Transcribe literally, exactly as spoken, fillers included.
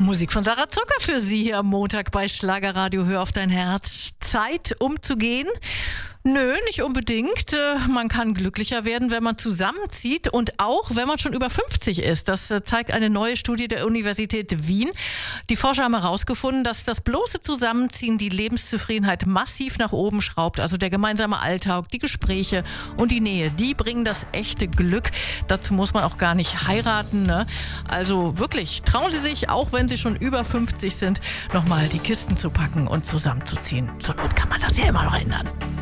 Musik von Sarah Zucker für Sie hier am Montag bei Schlagerradio. Hör auf dein Herz. Zeit umzugehen? Nö, nicht unbedingt. Man kann glücklicher werden, wenn man zusammenzieht und auch, wenn man schon über fünfzig ist. Das zeigt eine neue Studie der Universität Wien. Die Forscher haben herausgefunden, dass das bloße Zusammenziehen die Lebenszufriedenheit massiv nach oben schraubt. Also der gemeinsame Alltag, die Gespräche und die Nähe, die bringen das echte Glück. Dazu muss man auch gar nicht heiraten, ne? Also wirklich, trauen Sie sich, auch wenn Sie schon über fünfzig sind, nochmal die Kisten zu packen und zusammenzuziehen. Zur Not kann man das ja immer noch ändern.